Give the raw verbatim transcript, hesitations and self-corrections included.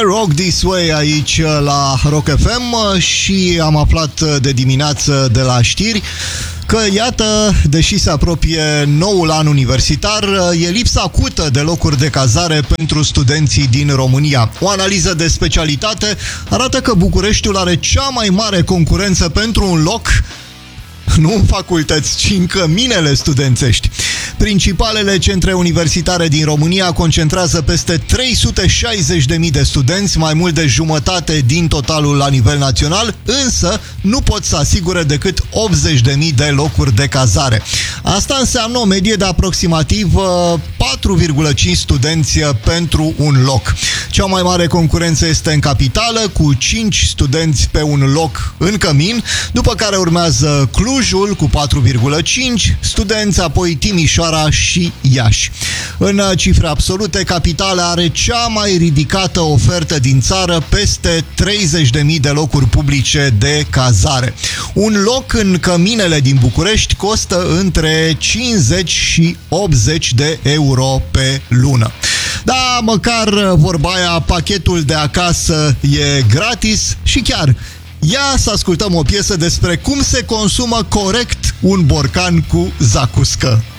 Rock This Way aici la Rock F M și am aflat de dimineață de la știri că, iată, deși se apropie noul an universitar, e lipsa acută de locuri de cazare pentru studenții din România. O analiză de specialitate arată că Bucureștiul are cea mai mare concurență pentru un loc, nu în facultăți, ci în căminele studențești. Principalele centre universitare din România concentrează peste trei sute șaizeci de mii de studenți, mai mult de jumătate din totalul la nivel național, însă nu pot să asigure decât optzeci de mii de locuri de cazare. Asta înseamnă o medie de aproximativ patru virgulă cinci studenți pentru un loc. Cea mai mare concurență este în capitală, cu cinci studenți pe un loc în cămin, după care urmează Clujul cu patru virgulă cinci studenți, apoi Timișoara și Iași. În cifre absolute, capitala are cea mai ridicată ofertă din țară, peste treizeci de mii de locuri publice de cazare. Un loc în căminele din București costă între cincizeci și optzeci de euro pe lună. Da, măcar vorba aia, pachetul de acasă e gratis și chiar ia să ascultăm o piesă despre cum se consumă corect un borcan cu zacuscă.